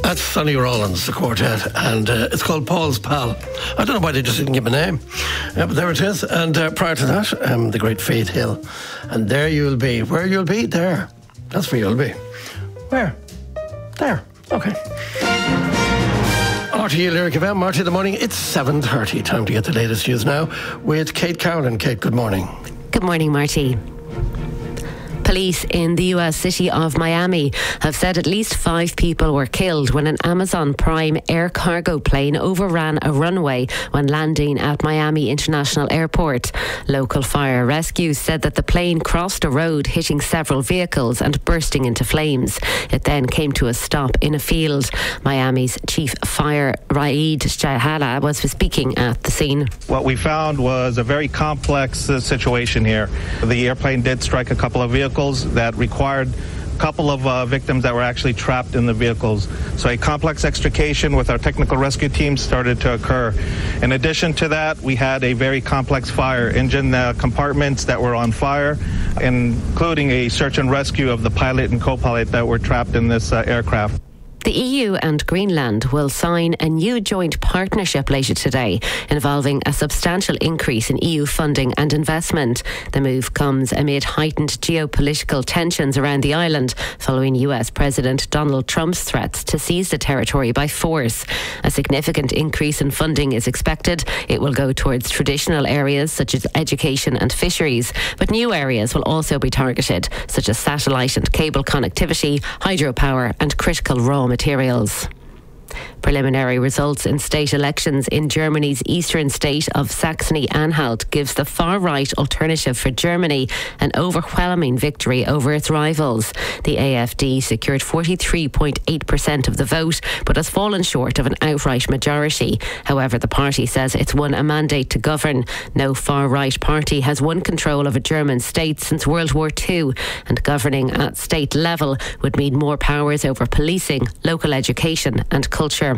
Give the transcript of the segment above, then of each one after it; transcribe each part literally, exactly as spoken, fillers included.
That's Sonny Rollins, the quartet, and uh, it's called Paul's Pal. I don't know why they just didn't give a name, yeah, but there it is. And uh, prior to that, um, the great Faith Hill. And there you'll be. Where you'll be? There. That's where you'll be. Where? There. Okay. R T E Lyric F M, R T E The Morning. It's seven thirty. Time to get the latest news now with Kate Cowlin. Kate, good morning. Good morning, Marty. Police in the U S city of Miami have said at least five people were killed when an Amazon Prime air cargo plane overran a runway when landing at Miami International Airport. Local fire rescue said that the plane crossed a road, hitting several vehicles and bursting into flames. It then came to a stop in a field. Miami's Chief Fire Raed Shahala was speaking at the scene. What we found was a very complex uh, situation here. The airplane did strike a couple of vehicles that required a couple of uh, victims that were actually trapped in the vehicles. So a complex extrication with our technical rescue team started to occur. In addition to that, we had a very complex fire, engine uh, compartments that were on fire, including a search and rescue of the pilot and co-pilot that were trapped in this uh, aircraft. The E U and Greenland will sign a new joint partnership later today involving a substantial increase in E U funding and investment. The move comes amid heightened geopolitical tensions around the island following U S President Donald Trump's threats to seize the territory by force. A significant increase in funding is expected. It will go towards traditional areas such as education and fisheries, but new areas will also be targeted, such as satellite and cable connectivity, hydropower and critical raw materials. materials. Preliminary results in state elections in Germany's eastern state of Saxony-Anhalt gives the far-right Alternative for Germany an overwhelming victory over its rivals. The A F D secured forty-three point eight percent of the vote, but has fallen short of an outright majority. However, the party says it's won a mandate to govern. No far-right party has won control of a German state since World War Two, and governing at state level would mean more powers over policing, local education and culture.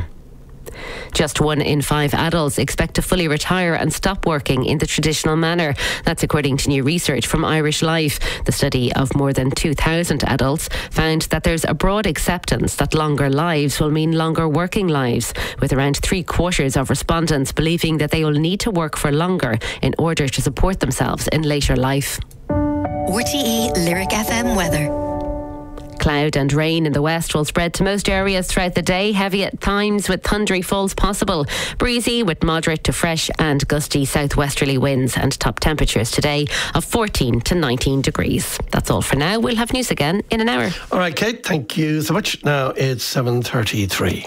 Just one in five adults expect to fully retire and stop working in the traditional manner. That's according to new research from Irish Life. The study of more than two thousand adults found that there's a broad acceptance that longer lives will mean longer working lives, with around three quarters of respondents believing that they will need to work for longer in order to support themselves in later life. R T E Lyric F M weather. Cloud and rain in the west will spread to most areas throughout the day, heavy at times with thundery falls possible. Breezy with moderate to fresh and gusty southwesterly winds, and top temperatures today of fourteen to nineteen degrees. That's all for now. We'll have news again in an hour. All right, Kate, thank you so much. Now it's seven thirty-three.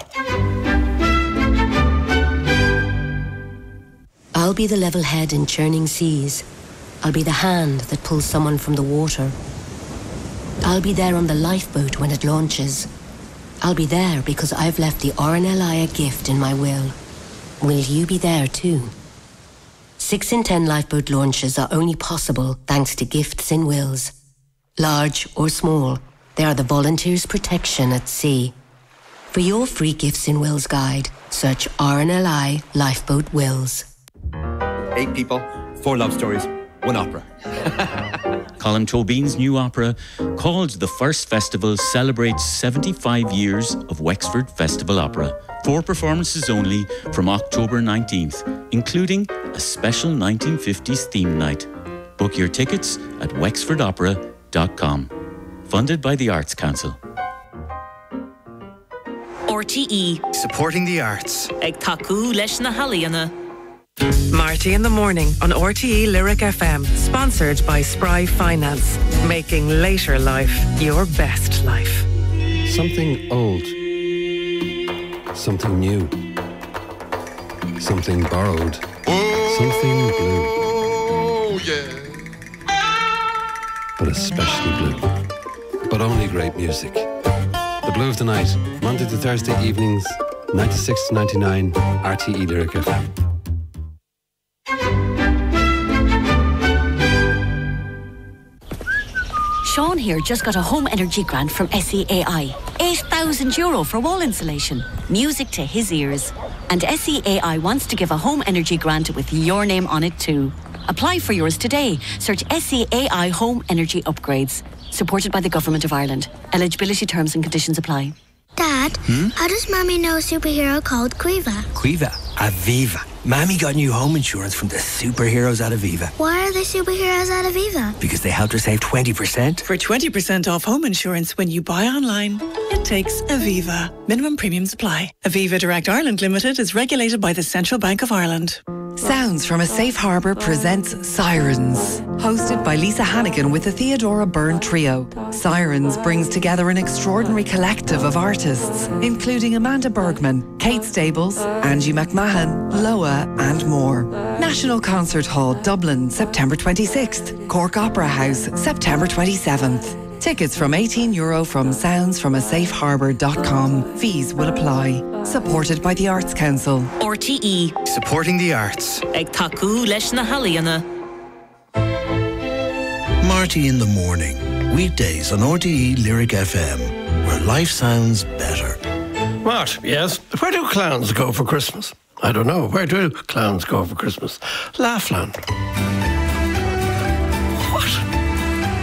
I'll be the level head in churning seas. I'll be the hand that pulls someone from the water. I'll be there on the lifeboat when it launches. I'll be there because I've left the R N L I a gift in my will. Will you be there too? Six in ten lifeboat launches are only possible thanks to gifts in wills. Large or small, they are the volunteers' protection at sea. For your free Gifts in Wills guide, search R N L I Lifeboat Wills. Eight people, four love stories, one opera. Colin Tobin's new opera, called The First Festival, celebrates seventy-five years of Wexford Festival Opera. Four performances only from October nineteenth, including a special nineteen fifties theme night. Book your tickets at wexford opera dot com. Funded by the Arts Council. R T E. Supporting the arts. Ag taku leis na haliana. Marty in the Morning on R T E Lyric F M, sponsored by Spry Finance, making later life your best life. Something old, something new, something borrowed, something blue. Oh yeah. But especially blue. But only great music. The Blue of the Night, Monday to Thursday evenings, ninety-six to ninety-nine, R T E Lyric F M. Sean here just got a home energy grant from S E A I. eight thousand euro for wall insulation. Music to his ears. And S E A I wants to give a home energy grant with your name on it too. Apply for yours today. Search S E A I Home Energy Upgrades. Supported by the Government of Ireland. Eligibility terms and conditions apply. Dad? Dad, Hmm? how does Mommy know a superhero called Quiva? Quiva, Aviva. Mammy got new home insurance from the superheroes at Aviva Why are they superheroes at Aviva? because they helped her save twenty percent. For twenty percent off home insurance when you buy online, it takes Aviva. Minimum premiums apply. Aviva Direct Ireland Limited is regulated by the Central Bank of Ireland. Sounds from a Safe Harbour presents Sirens, hosted by Lisa Hannigan with the Theodora Byrne Trio. Sirens brings together an extraordinary collective of artists, including Amanda Bergman, Kate Stables, Angie McMahon, Loa, and more. National Concert Hall, Dublin, September twenty-sixth. Cork Opera House, September twenty-seventh. Tickets from eighteen euro from sounds from a safe harbour dot com. Fees will apply. Supported by the Arts Council. R T E. Supporting the arts. Ag taku leis na halaíana. Marty in the Morning. Weekdays on R T E Lyric F M, where life sounds better. Mart, yes? Where do clowns go for Christmas? I don't know. Where do clowns go for Christmas? Laughland.